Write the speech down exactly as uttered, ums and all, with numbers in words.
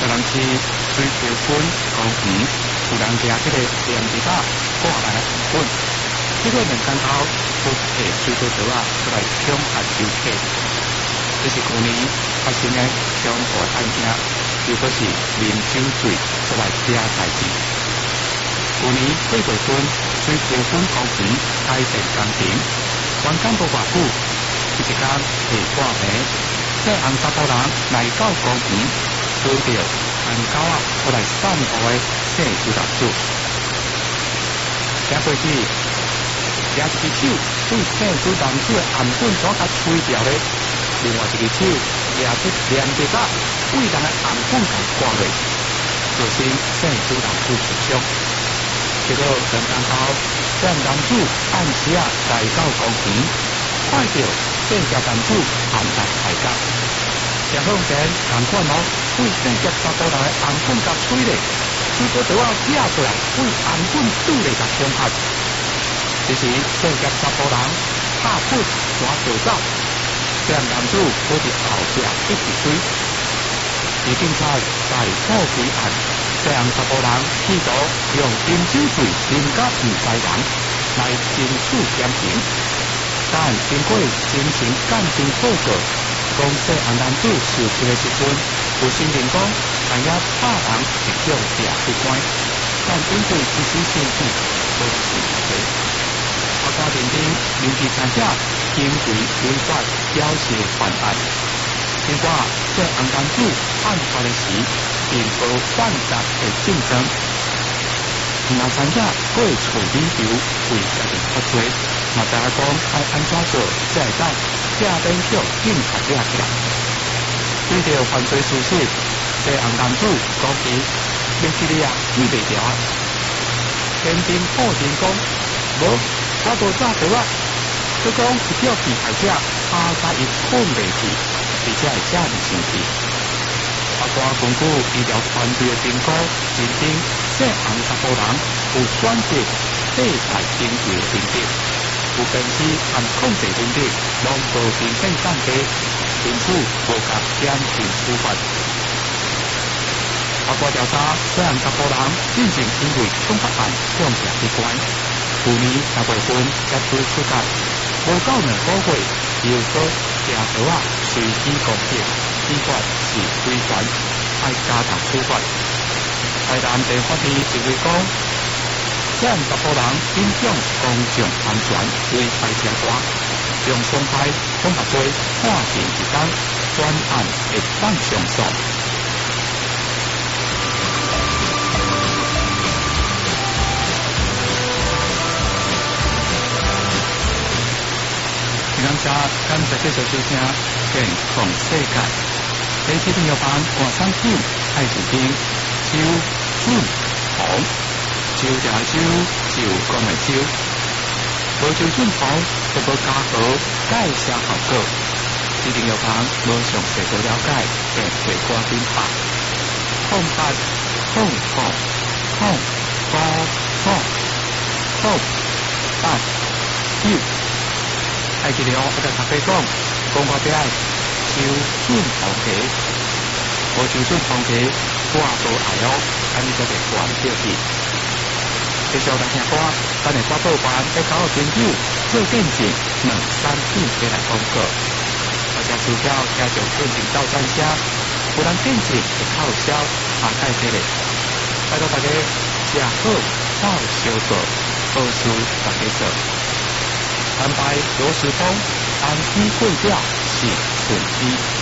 人是追求分公平，有人拿这个连皮带挂来滚，这个两间头不下水果刀啊出来抢下游客。这是去年发生的枪破案件，又果是啉酒醉出来惹代志。去年八月份追求分公平，改善公平，原干无偌久，一天下挂牌，这红查甫人来到公园，遇到红狗啊出来散步的小主人主，行过去，抓一只手对小主人主的颔棍所甲吹掉咧，另外一只手抓出连皮带，为人的颔棍甲挂落，造成小主人主受伤。结果两天后，这男主按时啊来到公园，看到这只男主暗来抬脚，正向前同款咯，为这只查甫人的颔棍甲吹咧，水果刀啊扯出来，为颔棍拄咧甲伤害。这时这只查甫人拍腿抓逃走，这男主搁伫后壁一直追。而警察在破归案，这样查甫人企图用饮酒醉啉甲唔知人来争取减刑，但经过真情鉴定报告，讲这案男子受刑的时阵，有心人讲但也怕人会向地去关，但因为自己身体不是问题。法官认定民事参者行为违法要挟犯案。尽管这红男子案发的时并无犯法的证证，若参者过处理由为家己发罪，嘛知影讲爱安怎做才会当正面向警察抓起来。对着犯罪事实，这红男子讲伊面一日啊记袂牢啊，天庭破庭讲无，我无抓到啊，佮讲是叫被害者拍甲伊困袂去。而且会遮尔生气，法官根据医疗团队的评估，认定这红查甫人有选择被害行为的能力，有辨识和控制能力，拢无明显降低，因此无甲减刑处罚。法官调查，这红查甫人进前因为枪杀案向社机关，去年十月份才推出界，无到两个月，又说抓到啊随机攻击，司法是违反，爱加强处罚。台南地法院认为讲，这样查甫人影响公众安全，违法正大，用伤害恐吓罪判刑一单，专案会当上诉。感谢感谢继续收听健康世界。本期订阅版换产品爱视频周润红，周就係周，就講係周。無周潤紅就無加號介紹效果。此訂閱版無詳細做了解，並結果變化。空八空空空高空空八九。愛治療，我就特別講，講我哋愛周潤紅嘅，無周潤紅嘅我都愛哦，安尼就係關掉去。繼續來聽歌，等下歌報版喺九號研究做電競兩三天嘅來廣告，大家主要聽上電競到專家，有人電競會靠銷下介紹咧，拜託大家食好照小做，好事大家做。安排螺絲風，安居貴調是順機。